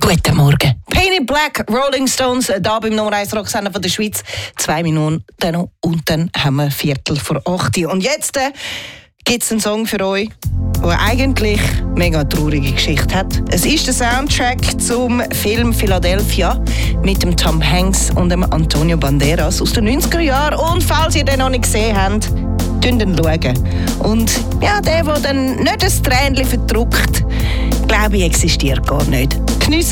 Guten Morgen. Paint in Black, Rolling Stones, da beim Nummer 1 Rocksender von der Schweiz. 2 Minuten noch und dann haben wir 7:45. Und jetzt gibt es einen Song für euch, der eigentlich eine mega traurige Geschichte hat. Es ist der Soundtrack zum Film Philadelphia mit dem Tom Hanks und dem Antonio Banderas aus den 90er Jahren. Und falls ihr den noch nicht gesehen habt, schauen. Und ja, der dann nicht ein Tränchen verdrückt, glaube ich, existiert gar nicht. Geniessen